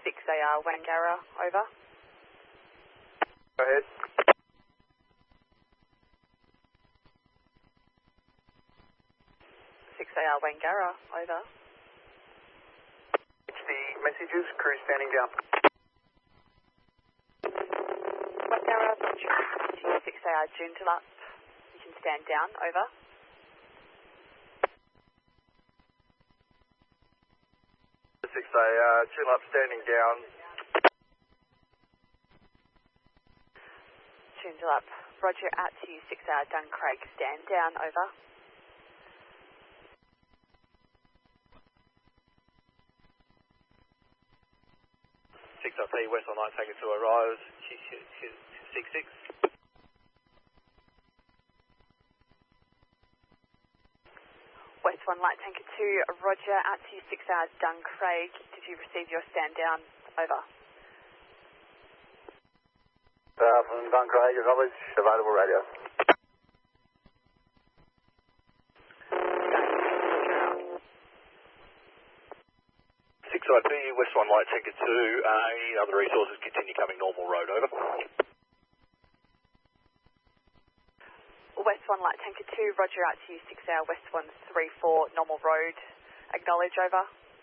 6AR Wangara, over. Go ahead. 6AR Wangara, over. The messages, crew standing down. Wangara, 6AR Joondalup, you can stand down, over. Joondalup standing down. Joondalup, roger, out to you, 6AR Duncraig, stand down, over. West on Light Tanker 2 arrives, 66. West 1 Light Tanker 2, roger, out to you, 6AR Duncraig, did you receive your stand down, over. From Duncraig, acknowledge, available radio. IP, West 1 Light Tanker 2, any other resources continue coming normal road, over. West 1 Light Tanker 2, roger, out to you, 6AR West 134, normal road, acknowledge, over.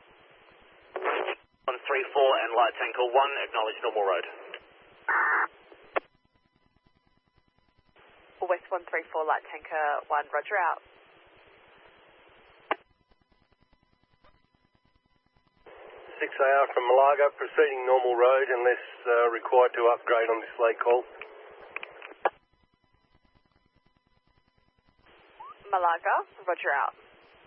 134 and Light Tanker 1, acknowledge normal road. West 134, Light Tanker 1, roger, out. 6AR from Malaga, proceeding normal road unless required to upgrade on this late call. Malaga, roger, out.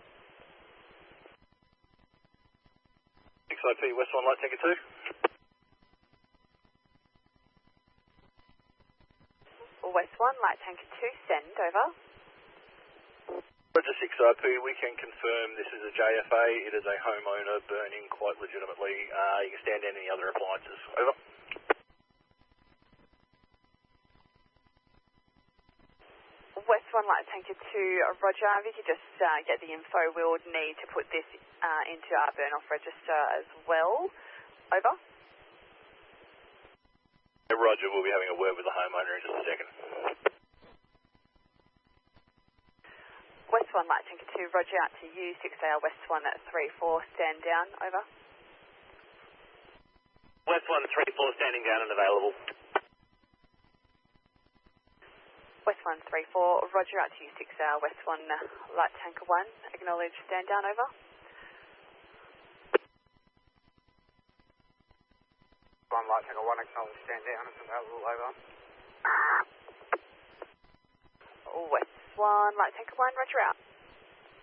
6IP, West 1 Light Tanker 2. West 1 Light Tanker 2, send, over. Roger 6IP, we can confirm this is a JFA. It is a homeowner burning quite legitimately. You can stand down any other appliances. Over. West 1 Light Tanker 2, roger. If you could just get the info, we'll need to put this into our burn-off register as well. Over. Roger, we'll be having a word with the homeowner in just a second. West 1 Light Tanker 2, roger, out to you, 6AR West 134, stand down, over. West 134, standing down and available. West 134, roger, out to you, 6AR West 1 Light Tanker 1, acknowledge, stand down, over. One Light Tanker 1, acknowledge, stand down, it's available, over. West 1 Light Tanker 1, roger, out.